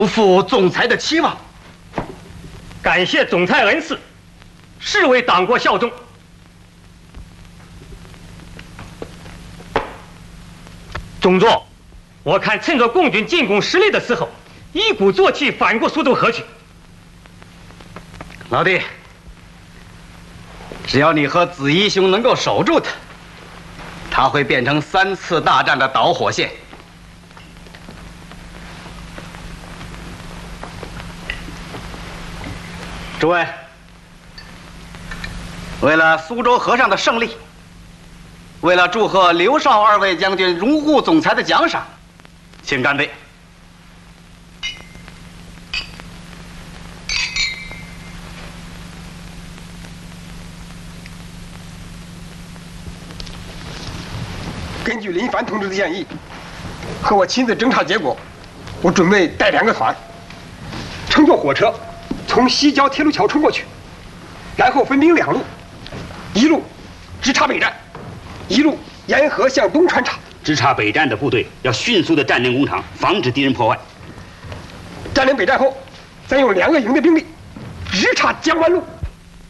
不负总裁的期望。 感谢总裁恩赐，誓为党国效忠。中佐，我看趁着共军进攻失利的时候，一鼓作气反过苏州河去。 老弟，只要你和子怡兄能够守住他，他会变成3次大战的导火线。诸位，为了苏州河上的胜利，为了祝贺刘少2位将军荣获总裁的奖赏，请干杯！ 根据林凡同志的建议和我亲自侦查结果，我准备带2个团，乘坐火车从西郊铁路桥冲过去，然后分兵2路，一路直插北站，一路沿河向东穿插。 直插北站的部队要迅速地占领工厂，防止敌人破坏。 占领北站后，再用2个营的兵力直插江湾路。